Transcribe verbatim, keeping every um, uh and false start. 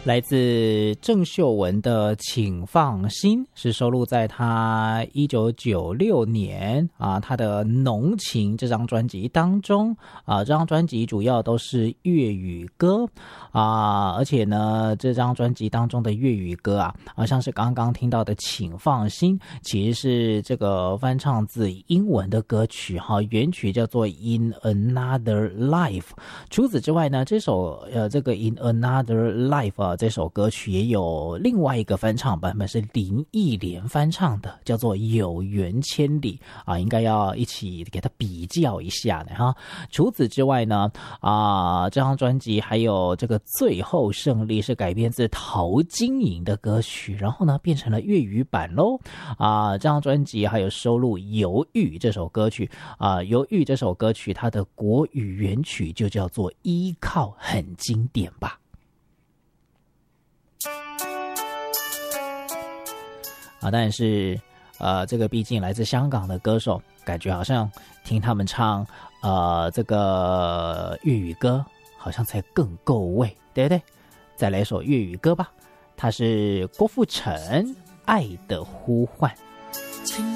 来自郑秀文的《请放心》是收录在他一九九六年啊他的《浓情》这张专辑当中啊。这张专辑主要都是粤语歌啊，而且呢，这张专辑当中的粤语歌啊，好像是刚刚听到的《请放心》，其实是这个翻唱自英文的歌曲哈，原曲叫做《In Another Life》。除此之外呢，这首呃这个《In Another Life》啊。这首歌曲也有另外一个翻唱版本，是林忆莲翻唱的，叫做《有缘千里》啊，应该要一起给它比较一下的哈。除此之外呢，啊，这张专辑还有这个《最后胜利》是改编自陶晶莹的歌曲，然后呢变成了粤语版喽。啊，这张专辑还有收录《犹豫》这首歌曲啊，《犹豫》这首歌曲它的国语原曲就叫做《依靠》，很经典吧。啊，但是，呃，这个毕竟来自香港的歌手，感觉好像听他们唱，呃，这个粤语歌，好像才更够味，对不对？再来一首粤语歌吧，它是郭富城《爱的呼唤》。